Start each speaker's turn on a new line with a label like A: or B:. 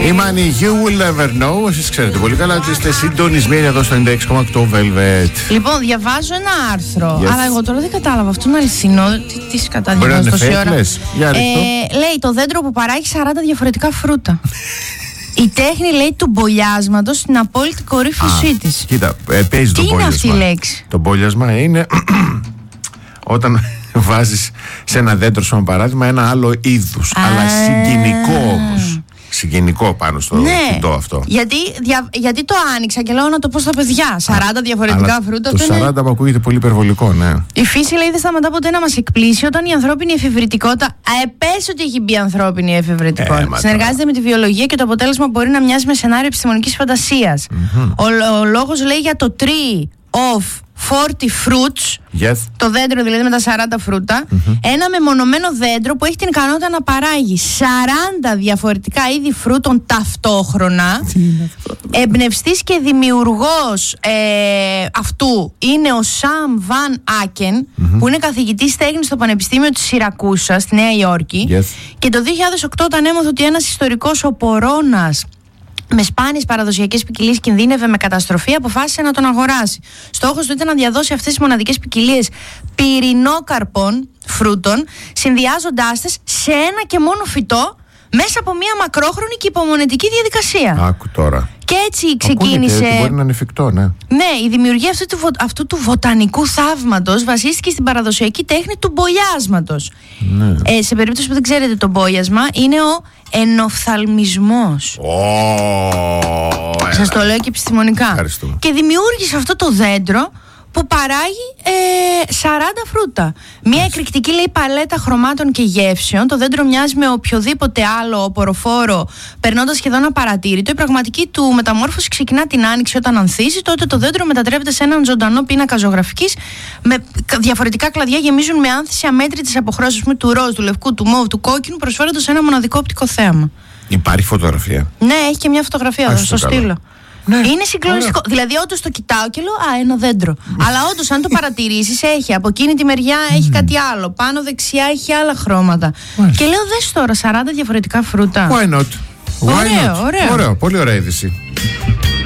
A: Η Money You Will Never Know. Εσείς ξέρετε πολύ καλά ότι είστε συντονισμένοι εδώ στο 96,8 Velvet.
B: Λοιπόν, διαβάζω ένα άρθρο. Αλλά εγώ τώρα δεν κατάλαβα. Αυτό είναι αληθινό. Τι καταδιαβάζω τόση ώρα. Λέει το δέντρο που παράγει 40 διαφορετικά φρούτα. Η τέχνη, λέει, του μπολιάσματος στην απόλυτη κορύφωσή της.
A: Κοίτα, παίζει το μπόλιασμα.
B: Τι είναι αυτή η λέξη?
A: Το μπόλιασμα είναι όταν βάζεις σε ένα δέντρο, σαν παράδειγμα, ένα άλλο είδους. Αλλά συγκινικό όμως. Συγκινικό πάνω στο φυτό αυτό.
B: Γιατί το άνοιξα και λέω να το πω στα παιδιά. 40 διαφορετικά φρούτα.
A: Το 40 μου ακούγεται πολύ υπερβολικό, ναι.
B: Η φύση, λέει, δεν σταματά ποτέ να μας εκπλήσει όταν η ανθρώπινη εφηβρητικότητα. Πες ότι έχει μπει ανθρώπινη εφηβρητικότητα. Συνεργάζεται με τη βιολογία και το αποτέλεσμα μπορεί να μοιάζει με σενάριο επιστημονικής φαντασίας. Ο λόγος, λέει, για το tree of 40 fruits, το δέντρο δηλαδή με τα 40 φρούτα, ένα μεμονωμένο δέντρο που έχει την ικανότητα να παράγει 40 διαφορετικά είδη φρούτων ταυτόχρονα. Εμπνευστής και δημιουργός αυτού είναι ο Σαμ Βαν Άκεν, που είναι καθηγητής τέχνης στο Πανεπιστήμιο της Σιρακούσα στη Νέα Υόρκη. Και το 2008, όταν έμαθε ότι ένας ιστορικός, ο Πορώνας, με σπάνιες παραδοσιακές ποικιλίες κινδύνευε με καταστροφή, αποφάσισε να τον αγοράσει. Στόχος του ήταν να διαδώσει αυτές τις μοναδικές ποικιλίες πυρηνόκαρπων φρούτων, συνδυάζοντάς τις σε ένα και μόνο φυτό μέσα από μια μακρόχρονη και υπομονετική διαδικασία.
A: Άκου τώρα.
B: Και έτσι ξεκίνησε.
A: Μπορεί να είναι εφικτό, ναι.
B: Ναι, η δημιουργία αυτού του βοτανικού θαύματος βασίστηκε στην παραδοσιακή τέχνη του μπολιάσματος. Ναι. Σε περίπτωση που δεν ξέρετε, το μπόλιασμα είναι ο ενοφθαλμισμός. Σας το λέω και επιστημονικά.
A: Ευχαριστούμε.
B: Και δημιούργησε αυτό το δέντρο που παράγει 40 φρούτα. Μια εκρηκτική, λέει, παλέτα χρωμάτων και γεύσεων. Το δέντρο μοιάζει με οποιοδήποτε άλλο οποροφόρο, περνώντας σχεδόν απαρατήρητο. Η πραγματική του μεταμόρφωση ξεκινά την άνοιξη όταν ανθίζει. Τότε το δέντρο μετατρέπεται σε έναν ζωντανό πίνακα ζωγραφικής. Με διαφορετικά κλαδιά γεμίζουν με άνθηση αμέτρητες αποχρώσεις του ροζ, του λευκού, του μόβ, του κόκκινου, προσφέροντας ένα μοναδικό οπτικό θέαμα.
A: Υπάρχει φωτογραφία?
B: Ναι, έχει και μια φωτογραφία, θα στο στείλω. Ναι, είναι συγκλονιστικό. Δηλαδή, όντως το κοιτάω και λέω, ένα δέντρο. Αλλά όντως, αν το παρατηρήσεις, έχει από εκείνη τη μεριά έχει κάτι άλλο. Πάνω δεξιά έχει άλλα χρώματα. Και λέω, δες τώρα, 40 διαφορετικά φρούτα.
A: Why not?
B: Ωραίο.
A: Ωραίο, πολύ ωραία είδηση.